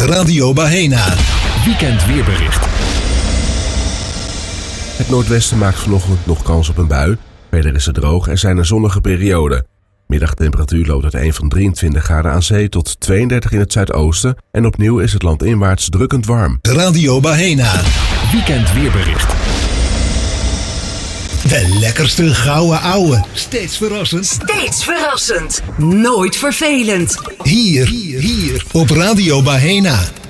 Radio Bahena. Weekend weerbericht. Het noordwesten maakt vanochtend nog kans op een bui. Verder is het droog en zijn er zonnige perioden. Middagtemperatuur loopt uiteen van 23 graden aan zee tot 32 in het zuidoosten. En opnieuw is het landinwaarts drukkend warm. Radio Bahena. Weekend weerbericht. De lekkerste gouden ouwe. Steeds verrassend. Steeds verrassend. Nooit vervelend. Hier op Radio Bahena.